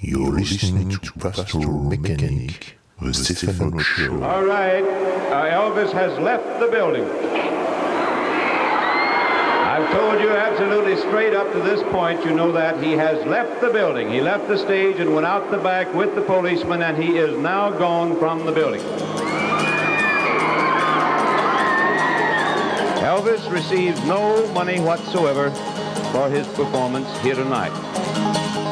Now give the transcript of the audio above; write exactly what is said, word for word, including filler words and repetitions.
You're listening to Pastoral Mechanic, the Stefano Show. All right, uh, Elvis has left the building. I've told you absolutely straight up to this point, you know that he has left the building. He left the stage and went out the back with the policeman, and he is now gone from the building. Elvis receives no money whatsoever for his performance here tonight.